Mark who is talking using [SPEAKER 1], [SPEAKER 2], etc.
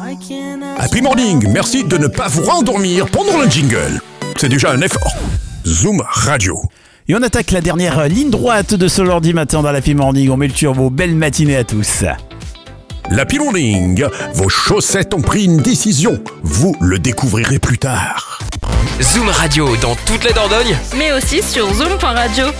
[SPEAKER 1] Happy Morning, merci de ne pas vous rendormir pendant le jingle. C'est déjà un effort. Zoom Radio.
[SPEAKER 2] Et on attaque la dernière ligne droite de ce lundi matin dans l'Happy Morning. On met le turbo. Belle matinée à tous.
[SPEAKER 1] L'Happy Morning, vos chaussettes ont pris une décision. Vous le découvrirez plus tard.
[SPEAKER 3] Zoom Radio dans toute la Dordogne.
[SPEAKER 4] Mais aussi sur zoom.radio.